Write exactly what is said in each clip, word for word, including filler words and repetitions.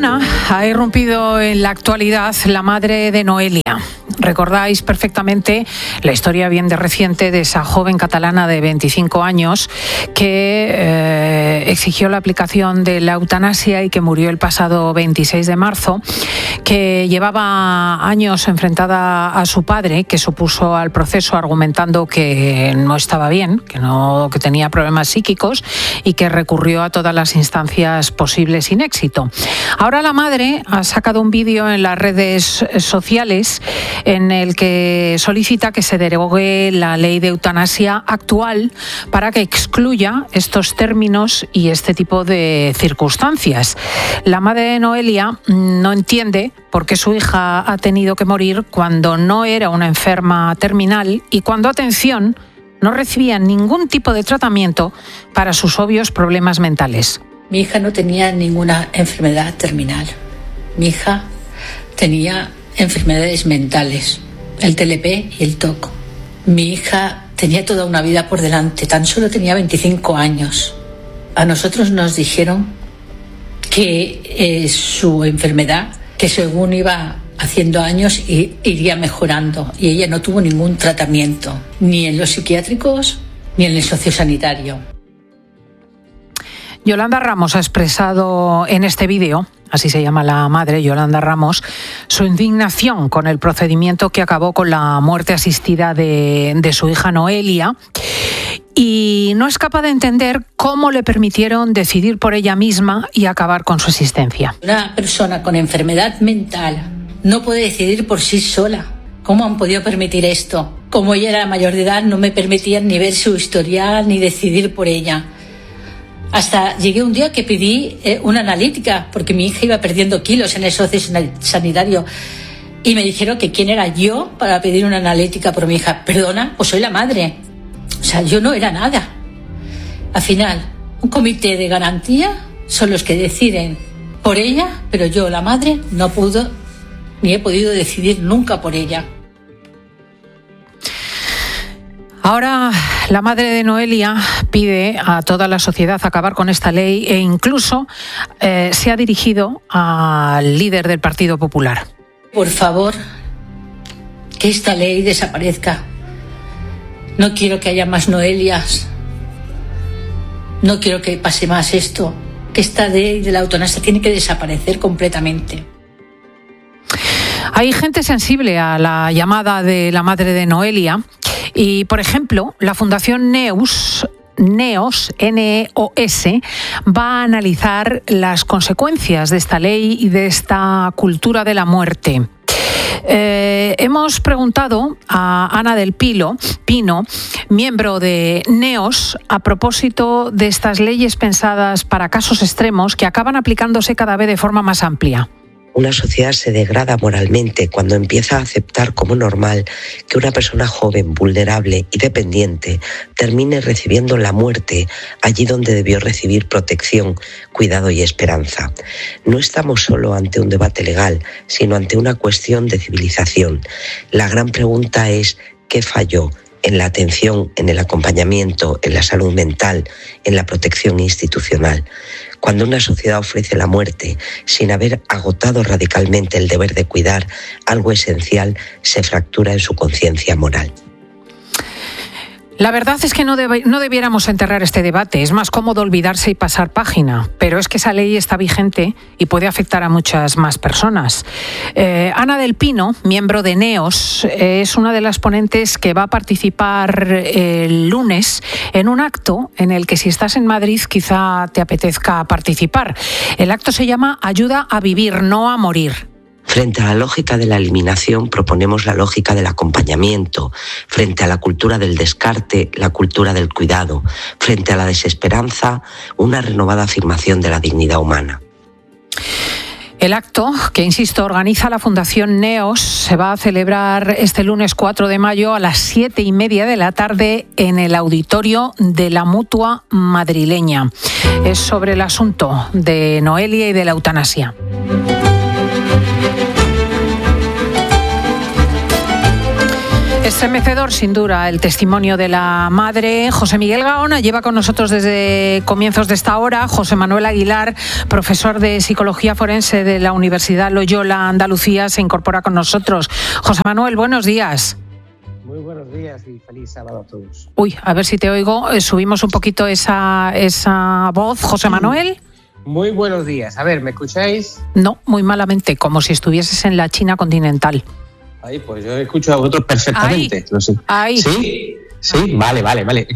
semana ha irrumpido en la actualidad la madre de Noelia. Recordáis perfectamente la historia bien de reciente de esa joven catalana de veinticinco años que eh, exigió la aplicación de la eutanasia y que murió el pasado veintiséis de marzo, que llevaba años enfrentada a su padre, que se opuso al proceso argumentando que no estaba bien, que, no, que tenía problemas psíquicos y que recurrió a todas las instancias posibles sin éxito. Ahora la madre ha sacado un vídeo en las redes sociales en el que solicita que se derogue la ley de eutanasia actual para que excluya estos términos y este tipo de circunstancias. La madre de Noelia no entiende por qué su hija ha tenido que morir cuando no era una enferma terminal y cuando, atención, no recibía ningún tipo de tratamiento para sus obvios problemas mentales. Mi hija no tenía ninguna enfermedad terminal. Mi hija tenía enfermedades mentales, el T L P y el T O C. Mi hija tenía toda una vida por delante, tan solo tenía veinticinco años. A nosotros nos dijeron que eh, su enfermedad, que según iba haciendo años, iría mejorando, y ella no tuvo ningún tratamiento, ni en los psiquiátricos ni en el sociosanitario. Yolanda Ramos ha expresado en este vídeo, así se llama la madre, Yolanda Ramos, su indignación con el procedimiento que acabó con la muerte asistida de, de su hija Noelia, y no es capaz de entender cómo le permitieron decidir por ella misma y acabar con su existencia. Una persona con enfermedad mental no puede decidir por sí sola. ¿Cómo han podido permitir esto? Como ella era mayor de edad, no me permitían ni ver su historial ni decidir por ella. Hasta llegué un día que pedí eh, una analítica porque mi hija iba perdiendo kilos en el sociosanitario y me dijeron que quién era yo para pedir una analítica por mi hija. Perdona, pues soy la madre. O sea, yo no era nada. Al final, un comité de garantía son los que deciden por ella, pero yo, la madre, no pudo ni he podido decidir nunca por ella. Ahora la madre de Noelia pide a toda la sociedad acabar con esta ley e incluso eh, se ha dirigido al líder del Partido Popular. Por favor, que esta ley desaparezca. No quiero que haya más Noelias. No quiero que pase más esto. Que esta ley de la eutanasia tiene que desaparecer completamente. Hay gente sensible a la llamada de la madre de Noelia y, por ejemplo, la Fundación Neos, Neos, N E O S, va a analizar las consecuencias de esta ley y de esta cultura de la muerte. Eh, hemos preguntado a Ana del Pilo, Pino, miembro de Neos, a propósito de estas leyes pensadas para casos extremos que acaban aplicándose cada vez de forma más amplia. Una sociedad se degrada moralmente cuando empieza a aceptar como normal que una persona joven, vulnerable y dependiente termine recibiendo la muerte allí donde debió recibir protección, cuidado y esperanza. No estamos solo ante un debate legal, sino ante una cuestión de civilización. La gran pregunta es ¿qué falló? En la atención, en el acompañamiento, en la salud mental, en la protección institucional. Cuando una sociedad ofrece la muerte sin haber agotado radicalmente el deber de cuidar, algo esencial se fractura en su conciencia moral. La verdad es que no, debe, no debiéramos enterrar este debate. Es más cómodo olvidarse y pasar página. Pero es que esa ley está vigente y puede afectar a muchas más personas. Eh, Ana del Pino, miembro de Neos, es una de las ponentes que va a participar el lunes en un acto en el que, si estás en Madrid, quizá te apetezca participar. El acto se llama Ayuda a vivir, no a morir. Frente a la lógica de la eliminación, proponemos la lógica del acompañamiento. Frente a la cultura del descarte, la cultura del cuidado. Frente a la desesperanza, una renovada afirmación de la dignidad humana. El acto, que insisto, organiza la Fundación Neos, se va a celebrar este lunes cuatro de mayo a las siete y media de la tarde en el auditorio de la Mutua madrileña. Es sobre el asunto de Noelia y de la eutanasia. Estremecedor, sin duda, el testimonio de la madre. José Miguel Gaona lleva con nosotros desde comienzos de esta hora. José Manuel Aguilar, profesor de Psicología Forense de la Universidad Loyola Andalucía, se incorpora con nosotros. José Manuel, buenos días. Muy buenos días y feliz sábado a todos. Uy, a ver si te oigo. Subimos un poquito esa, esa voz. José Manuel. Muy buenos días. A ver, ¿me escucháis? No, muy malamente, como si estuvieses en la China continental. Ahí, pues yo escucho a vosotros perfectamente. Ahí, no sé. ahí. ¿Sí? Sí, vale, vale, vale.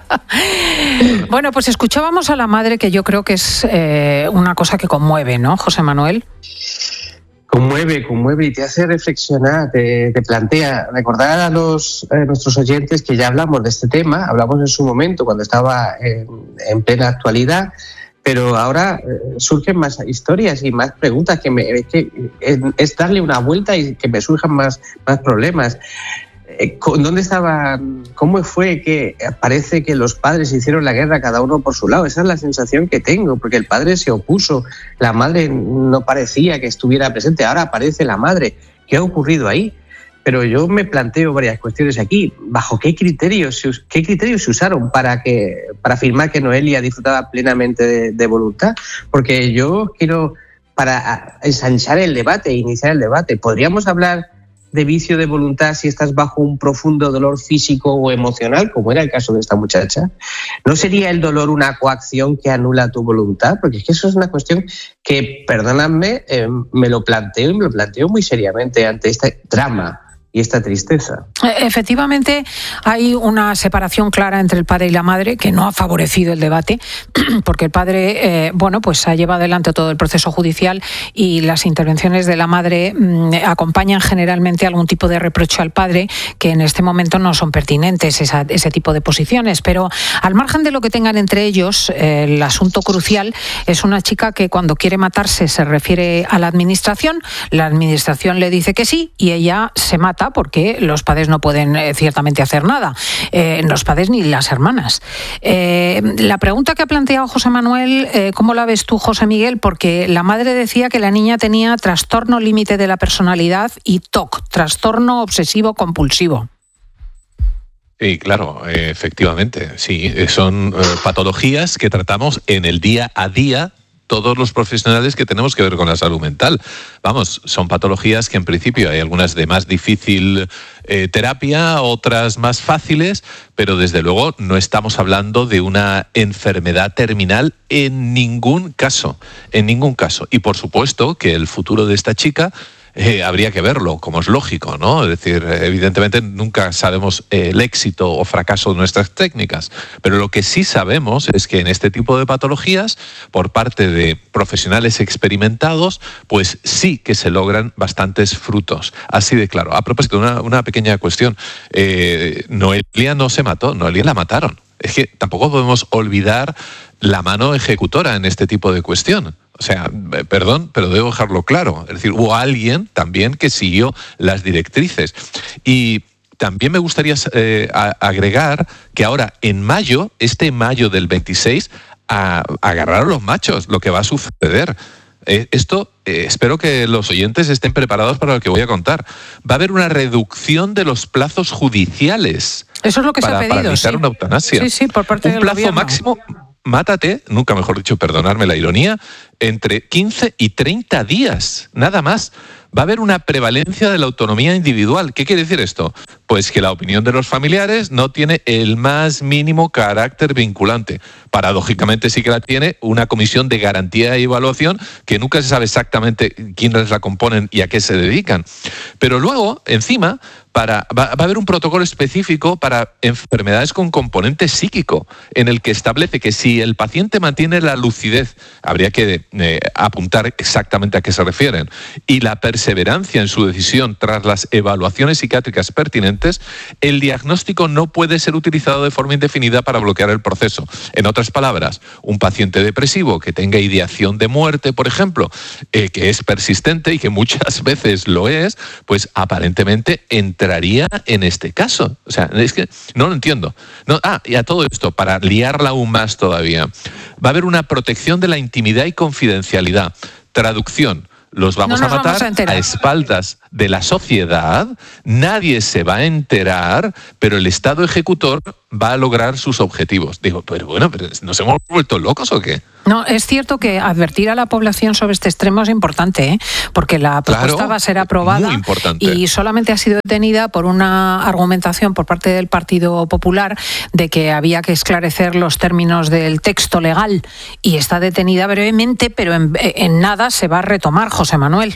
Bueno, pues escuchábamos a la madre, que yo creo que es eh, una cosa que conmueve, ¿no, José Manuel? Conmueve, conmueve y te hace reflexionar, te, te plantea, recordar a los a nuestros oyentes que ya hablamos de este tema, hablamos en su momento cuando estaba en, en plena actualidad, pero ahora eh, surgen más historias y más preguntas que, me, es, que es, es darle una vuelta y que me surjan más, más problemas. Eh, ¿Dónde estaban? ¿Cómo fue que parece que los padres hicieron la guerra cada uno por su lado? Esa es la sensación que tengo, porque el padre se opuso, la madre no parecía que estuviera presente, ahora aparece la madre. ¿Qué ha ocurrido ahí? Pero yo me planteo varias cuestiones aquí. ¿Bajo qué criterios, qué criterios se usaron para que para afirmar que Noelia disfrutaba plenamente de, de voluntad? Porque yo quiero, para ensanchar el debate, iniciar el debate, ¿podríamos hablar de vicio de voluntad si estás bajo un profundo dolor físico o emocional, como era el caso de esta muchacha? ¿No sería el dolor una coacción que anula tu voluntad? Porque es que eso es una cuestión que, perdóname, eh, me lo planteo y me lo planteo muy seriamente ante este drama y esta tristeza. Efectivamente, hay una separación clara entre el padre y la madre que no ha favorecido el debate, porque el padre, eh, bueno, pues ha llevado adelante todo el proceso judicial y las intervenciones de la madre mmm, acompañan generalmente algún tipo de reproche al padre que en este momento no son pertinentes, esa, ese tipo de posiciones. Pero al margen de lo que tengan entre ellos, eh, el asunto crucial es una chica que cuando quiere matarse se refiere a la administración, la administración le dice que sí y ella se mata porque los padres no pueden eh, ciertamente hacer nada, eh, los padres ni las hermanas. Eh, la pregunta que ha planteado José Manuel, eh, ¿cómo la ves tú, José Miguel? Porque la madre decía que la niña tenía trastorno límite de la personalidad y T O C, trastorno obsesivo compulsivo. Sí, claro, eh, efectivamente, sí, son eh, patologías que tratamos en el día a día todos los profesionales que tenemos que ver con la salud mental. Vamos, son patologías que en principio hay algunas de más difícil eh, terapia, otras más fáciles, pero desde luego no estamos hablando de una enfermedad terminal en ningún caso, en ningún caso. Y por supuesto que el futuro de esta chica Eh, habría que verlo, como es lógico, ¿no? Es decir, evidentemente nunca sabemos eh, el éxito o fracaso de nuestras técnicas, pero lo que sí sabemos es que en este tipo de patologías, por parte de profesionales experimentados, pues sí que se logran bastantes frutos, así de claro. A propósito, una, una pequeña cuestión, eh, Noelia no se mató, Noelia la mataron. Es que tampoco podemos olvidar la mano ejecutora en este tipo de cuestión. O sea, perdón, pero debo dejarlo claro. Es decir, hubo alguien también que siguió las directrices. Y también me gustaría eh, agregar que ahora, en mayo, este mayo del veintiséis, a, a agarrar a los machos, lo que va a suceder. Eh, esto, eh, espero que los oyentes estén preparados para lo que voy a contar. Va a haber una reducción de los plazos judiciales. Eso es lo que para, se ha pedido, para realizar sí. una eutanasia. Sí, sí, por parte Un del plazo gobierno. máximo, mátate, nunca mejor dicho, perdonadme la ironía, entre quince y treinta días, nada más. Va a haber una prevalencia de la autonomía individual. ¿Qué quiere decir esto? Pues que la opinión de los familiares no tiene el más mínimo carácter vinculante. Paradójicamente sí que la tiene una comisión de garantía y evaluación que nunca se sabe exactamente quiénes la componen y a qué se dedican. Pero luego, encima, para, va, va a haber un protocolo específico para enfermedades con componente psíquico, en el que establece que si el paciente mantiene la lucidez, habría que eh, apuntar exactamente a qué se refieren, y la perseverancia en su decisión tras las evaluaciones psiquiátricas pertinentes, el diagnóstico no puede ser utilizado de forma indefinida para bloquear el proceso. En otras palabras, un paciente depresivo que tenga ideación de muerte, por ejemplo, eh, que es persistente y que muchas veces lo es, pues aparentemente entraría en este caso. O sea, es que no lo entiendo. No, ah, y a todo esto, para liarla aún más todavía, va a haber una protección de la intimidad y confidencialidad. Traducción. los vamos no a matar vamos a, a espaldas de la sociedad, nadie se va a enterar, pero el Estado ejecutor va a lograr sus objetivos. Digo, pero bueno, pero ¿nos hemos vuelto locos o qué? No, es cierto que advertir a la población sobre este extremo es importante, ¿eh? Porque la propuesta claro, va a ser aprobada muy importante. Y solamente ha sido detenida por una argumentación por parte del Partido Popular de que había que esclarecer los términos del texto legal y está detenida brevemente, pero en, en nada se va a retomar, José Manuel.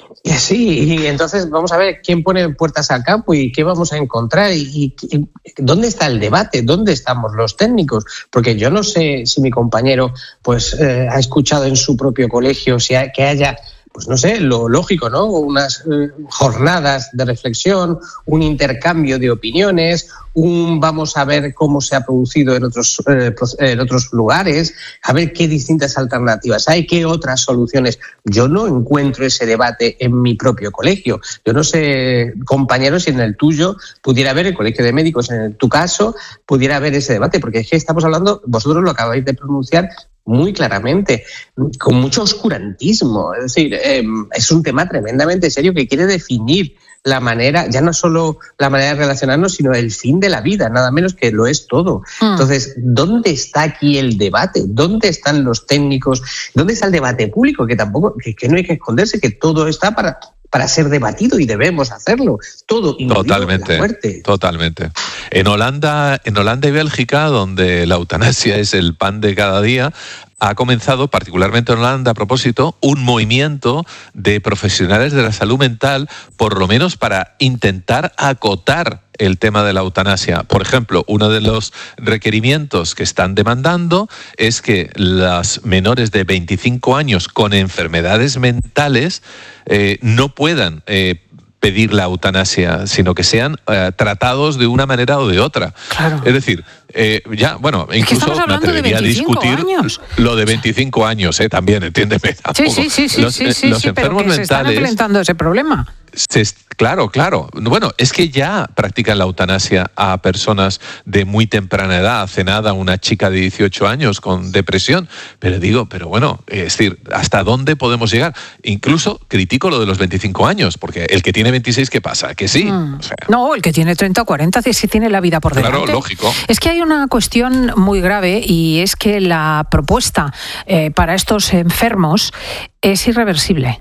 Sí, y entonces vamos a ver quién pone puertas al campo y qué vamos a encontrar y, y, y dónde está el debate, dónde estamos los técnicos, porque yo no sé si mi compañero pues eh, ha escuchado en su propio colegio si ha, que haya, pues no sé, lo lógico, ¿no? Unas eh, jornadas de reflexión, un intercambio de opiniones, un vamos a ver cómo se ha producido en otros eh, en otros lugares, a ver qué distintas alternativas hay, qué otras soluciones. Yo no encuentro ese debate en mi propio colegio. Yo no sé, compañeros, si en el tuyo pudiera haber, el colegio de médicos, en tu caso, pudiera haber ese debate, porque es que estamos hablando, vosotros lo acabáis de pronunciar muy claramente, con mucho oscurantismo. Es decir, eh, es un tema tremendamente serio que quiere definir la manera, ya no solo la manera de relacionarnos, sino el fin de la vida, nada menos que lo es todo. Mm. Entonces, ¿dónde está aquí el debate? ¿Dónde están los técnicos? ¿Dónde está el debate público? Que tampoco, que, que no hay que esconderse, que todo está para... para ser debatido y debemos hacerlo. Todo, totalmente, la muerte. Totalmente. En Holanda, en Holanda y Bélgica, donde la eutanasia es el pan de cada día, ha comenzado, particularmente en Holanda, a propósito, un movimiento de profesionales de la salud mental, por lo menos para intentar acotar el tema de la eutanasia. Por ejemplo, uno de los requerimientos que están demandando es que las menores de veinticinco años con enfermedades mentales eh, no puedan eh, pedir la eutanasia, sino que sean eh, tratados de una manera o de otra. Claro. Es decir, eh, ya, bueno, incluso me atrevería a discutir años. lo de veinticinco años, eh, también, entiéndeme. Sí, sí, sí, sí, los, sí, sí, los sí, enfermos pero que mentales, se están enfrentando ese problema. Se, claro, claro. Bueno, es que ya practican la eutanasia a personas de muy temprana edad. Hace nada una chica de dieciocho años con depresión. Pero digo, pero bueno, es decir, ¿hasta dónde podemos llegar? Incluso critico lo de los veinticinco años, porque el que tiene veintiséis, ¿qué pasa? Que sí. Mm. O sea, no, el que tiene treinta o cuarenta sí tiene la vida por delante. Claro, lógico. Es que hay una cuestión muy grave y es que la propuesta eh, para estos enfermos es irreversible.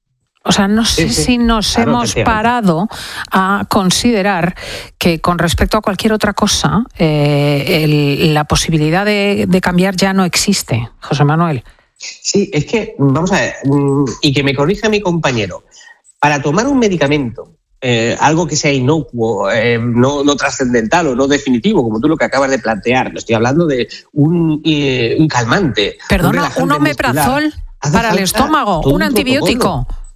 O sea, no sé sí, sí. si nos claro, hemos parado a considerar que con respecto a cualquier otra cosa, eh, el, la posibilidad de, de cambiar ya no existe, José Manuel. Sí, es que, vamos a ver, y que me corrija mi compañero, para tomar un medicamento, eh, algo que sea inocuo, eh, no, no trascendental o no definitivo, como tú lo que acabas de plantear, no estoy hablando de un, eh, un calmante. Perdona, un, un omeprazol para el estómago, un, un antibiótico. Protocolo.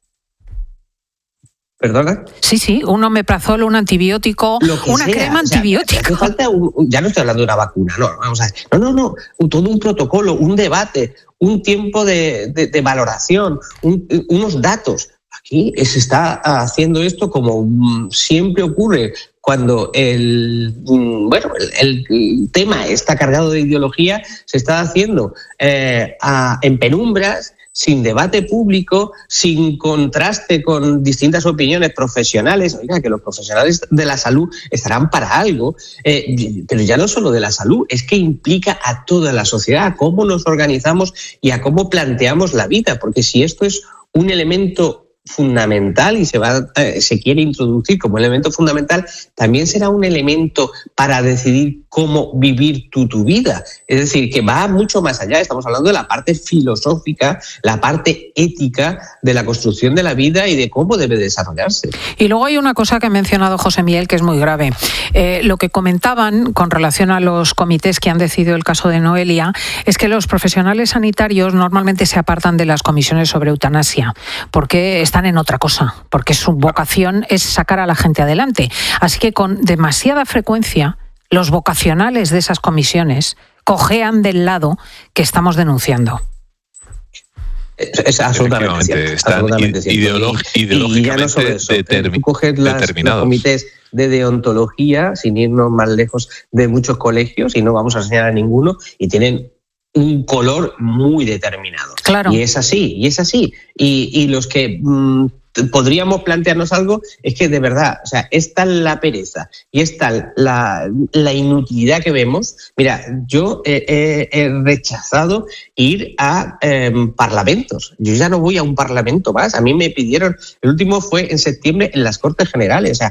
¿Perdona? Sí, sí, un omeprazol, un antibiótico, una sea, crema o sea, antibiótica. Falta un, ya no estoy hablando de una vacuna, no, vamos a ver. No, no, no, un, todo un protocolo, un debate, un tiempo de, de, de valoración, un, unos datos. Aquí se está haciendo esto como siempre ocurre cuando el, bueno, el, el tema está cargado de ideología, se está haciendo eh, a, en penumbras, sin debate público, sin contraste con distintas opiniones profesionales. Oiga, que los profesionales de la salud estarán para algo, eh, pero ya no solo de la salud, es que implica a toda la sociedad, a cómo nos organizamos y a cómo planteamos la vida, porque si esto es un elemento fundamental y se va eh, se quiere introducir como elemento fundamental, también será un elemento para decidir cómo vivir tú tu vida. Es decir, que va mucho más allá. Estamos hablando de la parte filosófica, la parte ética de la construcción de la vida y de cómo debe desarrollarse. Y luego hay una cosa que ha mencionado José Miguel que es muy grave. Eh, lo que comentaban con relación a los comités que han decidido el caso de Noelia es que los profesionales sanitarios normalmente se apartan de las comisiones sobre eutanasia porque están en otra cosa, porque su vocación es sacar a la gente adelante. Así que con demasiada frecuencia los vocacionales de esas comisiones cojean del lado que estamos denunciando. Es, es absolutamente cierto. Están absolutamente ideolog- cierto. Y, ideológicamente y ya no solo eso, determin- tú coges las, los comités de deontología, sin irnos más lejos de muchos colegios, y no vamos a enseñar a ninguno, y tienen un color muy determinado. Claro. Y es así, y es así. Y, y los que mmm, podríamos plantearnos algo es que de verdad, o sea, es tal la pereza y es tal la, la inutilidad que vemos. Mira, yo he, he, he rechazado ir a eh, parlamentos. Yo ya no voy a un parlamento más. A mí me pidieron, el último fue en septiembre en las Cortes Generales. O sea,